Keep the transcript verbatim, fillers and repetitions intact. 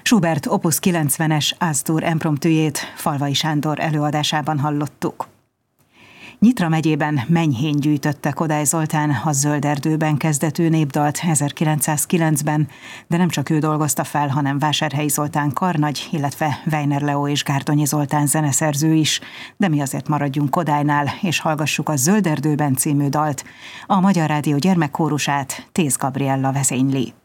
Schubert Opus kilencvenes Astur impromptujét Falvai Sándor előadásában hallottuk. Nyitra megyében Menyhén gyűjtötte Kodály Zoltán a Zöld erdőben kezdetű népdalt ezerkilencszázkilencben, de nem csak ő dolgozta fel, hanem Vásárhelyi Zoltán karnagy, illetve Weiner Leó és Gárdonyi Zoltán zeneszerző is, de mi azért maradjunk Kodálynál, és hallgassuk a Zöld erdőben című dalt. A Magyar Rádió gyermekkórusát Tész Gabriella vezényli.